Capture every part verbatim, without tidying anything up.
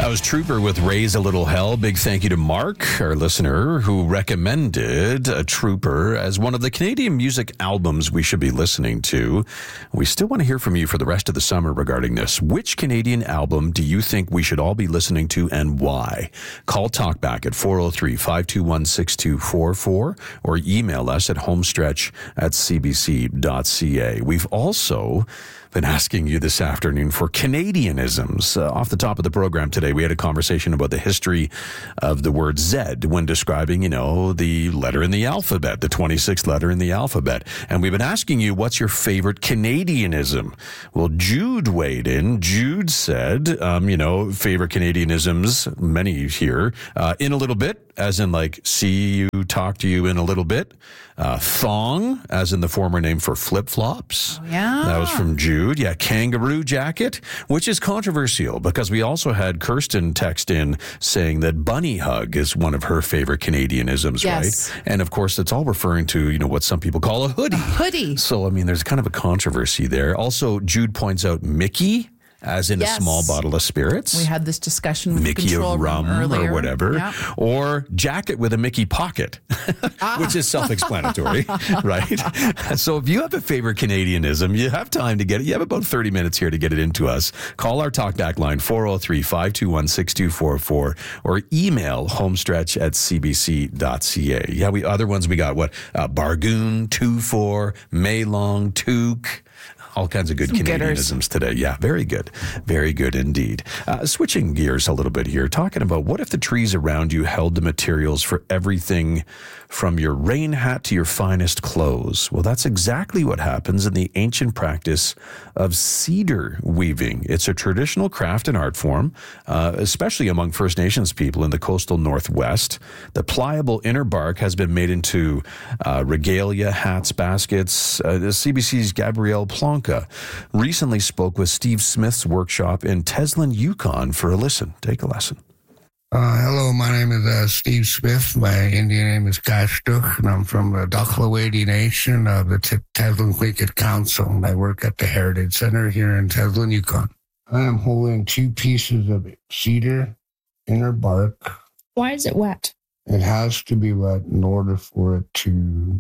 That was Trooper with Raise a Little Hell. Big thank you to Mark, our listener, who recommended a Trooper as one of the Canadian music albums we should be listening to. We still want to hear from you for the rest of the summer regarding this. Which Canadian album do you think we should all be listening to and why? Call Talkback at four oh three, five two one, six two four four or email us at homestretch at c b c dot c a. We've also been asking you this afternoon for Canadianisms. Uh, off the top of the program today, we had a conversation about the history of the word Z when describing, you know, the letter in the alphabet, the twenty-sixth letter in the alphabet. And we've been asking you, what's your favorite Canadianism? Well, Jude weighed in. Jude said, um, you know, favorite Canadianisms, many here, uh, in a little bit, as in like, see you, talk to you in a little bit. Uh, thong, as in the former name for flip-flops. Oh, yeah. That was from Jude. Yeah, kangaroo jacket, which is controversial because we also had Kirsten text in saying that bunny hug is one of her favorite Canadianisms, Yes. right? And of course, that's all referring to, you know, what some people call a hoodie. A hoodie. So, I mean, there's kind of a controversy there. Also, Jude points out Mickey, as in Yes. a small bottle of spirits. We had this discussion with the Mickey control of rum room earlier. or whatever, Yeah. or jacket with a Mickey pocket, Ah. which is self-explanatory, right? So if you have a favorite Canadianism, you have time to get it. You have about thirty minutes here to get it into us. Call our talkback line, four oh three, five two one, six two four four, or email homestretch at c b c dot c a. Yeah, we other ones we got, what? Uh, Bargoon, two four, Maylong, Toque. All kinds of good Some Canadianisms today. Yeah, very good. Very good indeed. Uh, switching gears a little bit here, talking about what if the trees around you held the materials for everything from your rain hat to your finest clothes? Well, that's exactly what happens in the ancient practice of cedar weaving. It's a traditional craft and art form, uh, especially among First Nations people in the coastal Northwest. The pliable inner bark has been made into uh, regalia, hats, baskets. Uh, the C B C's Gabrielle Plonka recently spoke with Steve Smith's workshop in Teslin, Yukon for a listen. Take a lesson. Uh, hello, my name is uh, Steve Smith. My Indian name is Kashtuk, and I'm from the Ducklawady Nation of the T- Teslin Quicket Council, and I work at the Heritage Center here in Teslin, Yukon. I am holding two pieces of cedar inner bark. Why is it wet? It has to be wet in order for it to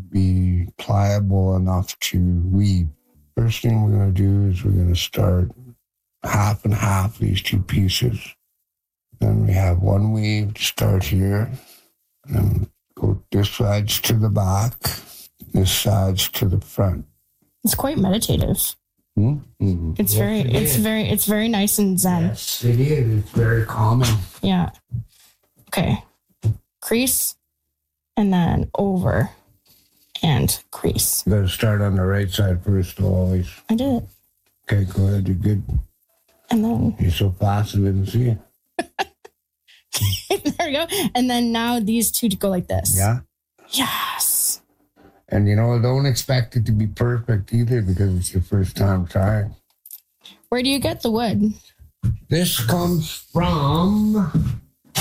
be pliable enough to weave. First thing we're going to do is we're going to start half and half these two pieces. Then we have one weave to start here, and go this side's to the back, this side's to the front. It's quite meditative. Mm-hmm. It's Yes, very, it it's is. very, it's very nice and zen. Yes, it is. It's very calming. Yeah. Okay. Crease, and then over, and crease. You got to start on the right side first, always. I did it, Okay, go ahead. You're good. and then You're so fast, I didn't see it. there we go. And then now these two to go like this. Yeah. Yes. And you know, don't expect it to be perfect either because it's your first time trying. Where do you get the wood? This comes from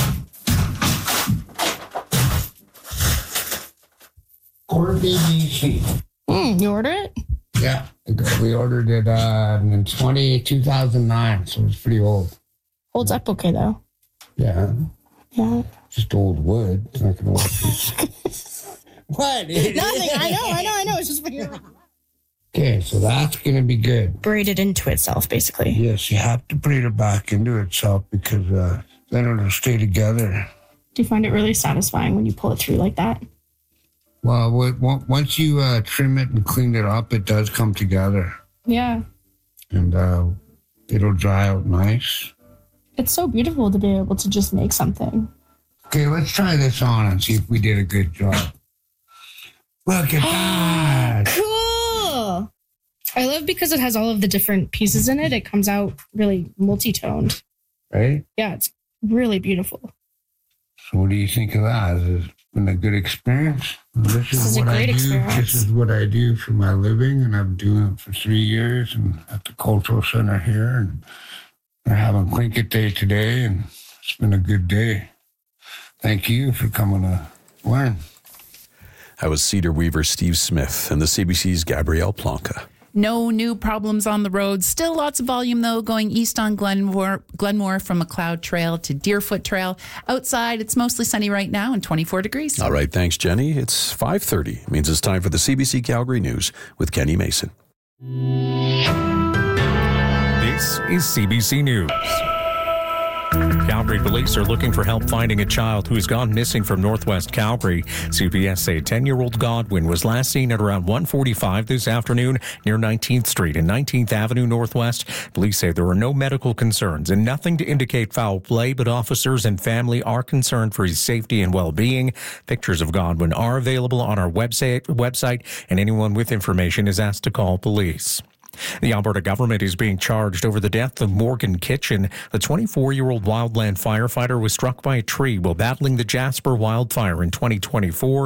Corby, B C. Hmm, you order it? Yeah, we ordered it uh, in twenty, two thousand nine, so it's pretty old. Holds up okay though. Yeah, Yeah. just old wood. It's not gonna work. What? Nothing. I know. I know. I know. It's just weird. Okay, so that's gonna be good. Braided into itself, basically. Yes, you have to braid it back into itself because uh, then it'll stay together. Do you find it really satisfying when you pull it through like that? Well, what, what, once you uh, trim it and clean it up, it does come together, Yeah. and uh, it'll dry out nice. It's so beautiful to be able to just make something. Okay, let's try this on and see if we did a good job. Look at that. Cool. I love because it has all of the different pieces in it. It comes out really multi-toned. Right? Yeah, it's really beautiful. So what do you think of that? Has it been a good experience? This, This is a what I great do. experience. This is what I do for my living, and I've been doing it for three years and at the Cultural Center here. And we're having Quicket Day today, and it's been a good day. Thank you for coming to learn. That was Cedar Weaver Steve Smith and the C B C's Gabrielle Plonka. No new problems on the road. Still lots of volume, though, going east on Glenmore, Glenmore from McLeod Trail to Deerfoot Trail. Outside, it's mostly sunny right now and twenty-four degrees. All right, thanks, Jenny. It's five thirty. It means it's time for the C B C Calgary News with Kenny Mason. This is C B C News. Calgary police are looking for help finding a child who has gone missing from northwest Calgary. C P S say ten-year-old Godwin was last seen at around one forty-five this afternoon near nineteenth Street and nineteenth Avenue Northwest. Police say there are no medical concerns and nothing to indicate foul play, but officers and family are concerned for his safety and well-being. Pictures of Godwin are available on our website, website, and anyone with information is asked to call police. The Alberta government is being charged over the death of Morgan Kitchen. The twenty-four-year-old wildland firefighter was struck by a tree while battling the Jasper wildfire in twenty twenty-four.